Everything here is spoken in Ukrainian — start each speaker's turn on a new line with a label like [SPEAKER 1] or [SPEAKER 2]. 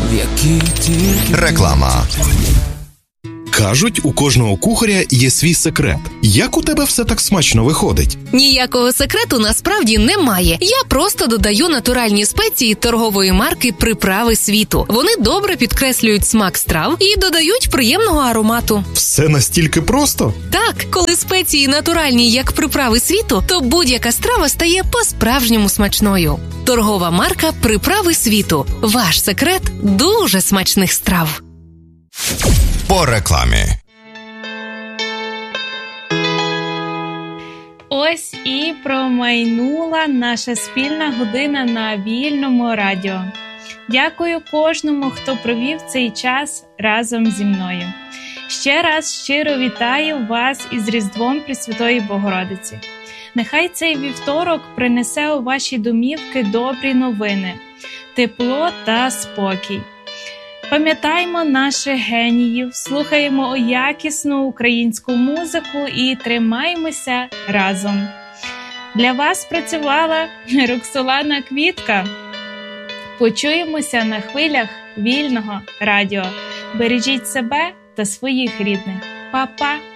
[SPEAKER 1] Реклама. Кажуть, у кожного кухаря є свій секрет. Як у тебе все так смачно виходить?
[SPEAKER 2] Ніякого секрету насправді немає. Я просто додаю натуральні спеції торгової марки «Приправи світу». Вони добре підкреслюють смак страв і додають приємного аромату.
[SPEAKER 1] Все настільки просто?
[SPEAKER 2] Так, коли спеції натуральні, як «Приправи світу», то будь-яка страва стає по-справжньому смачною. Торгова марка «Приправи світу». Ваш секрет дуже смачних страв.
[SPEAKER 1] По рекламі.
[SPEAKER 3] Ось і промайнула наша спільна година на Вільному радіо. Дякую кожному, хто провів цей час разом зі мною. Ще раз щиро вітаю вас із Різдвом Пресвятої Богородиці. Нехай цей вівторок принесе у ваші домівки добрі новини, тепло та спокій. Пам'ятаймо наших геніїв, слухаємо якісну українську музику і тримаймося разом. Для вас працювала Роксолана Квітка. Почуємося на хвилях Вільного радіо. Бережіть себе та своїх рідних. Па-па!